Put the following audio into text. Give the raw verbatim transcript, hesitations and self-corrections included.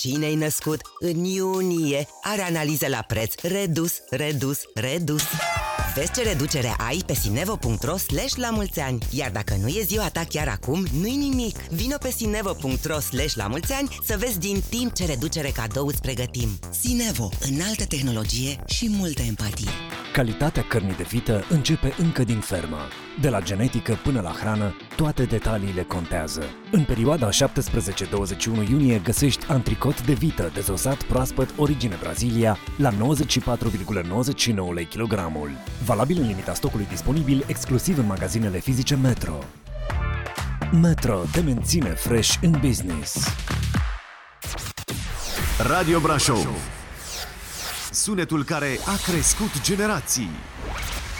Cine-i născut în iunie are analiză la preț redus, redus, redus. Vezi ce reducere ai pe sinevo punct ro slash la mulți ani. Iar dacă nu e ziua ta chiar acum, nu-i nimic. Vino pe sinevo punct ro slash la mulți ani să vezi din timp ce reducere cadou îți pregătim. Sinevo, înaltă tehnologie și multă empatie. Calitatea cărnii de vită începe încă din fermă. De la genetică până la hrană, toate detaliile contează. În perioada șaptesprezece douăzeci și unu iunie găsești antricot de vită dezosat proaspăt origine Brazilia la nouăzeci și patru virgulă nouăzeci și nouă lei kilogramul. Valabil în limita stocului disponibil exclusiv în magazinele fizice Metro. Metro te menține fresh în business. Radio Brașov. Sunetul care a crescut generații.